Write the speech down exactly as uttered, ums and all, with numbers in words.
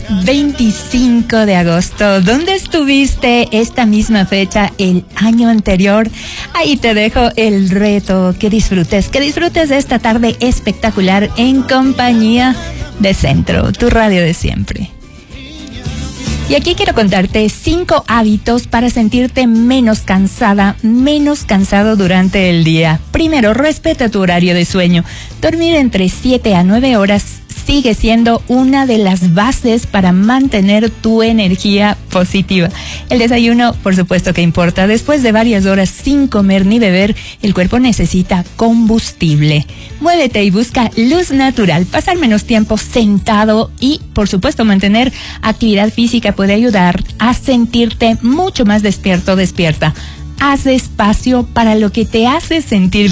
veinticinco de agosto. ¿Dónde estuviste esta misma fecha el año anterior? Ahí te dejo el reto. Que disfrutes, que disfrutes de esta tarde espectacular en compañía de Centro, tu radio de siempre. Y aquí quiero contarte cinco hábitos para sentirte menos cansada, menos cansado durante el día. Primero, respeta tu horario de sueño. Dormir entre siete a nueve horas sigue siendo una de las bases para mantener tu energía positiva. El desayuno, por supuesto que importa. Después de varias horas sin comer ni beber, el cuerpo necesita combustible. Muévete y busca luz natural. Pasar menos tiempo sentado y, por supuesto, mantener actividad física puede ayudar a sentirte mucho más despierto o despierta. Haz espacio para lo que te hace sentir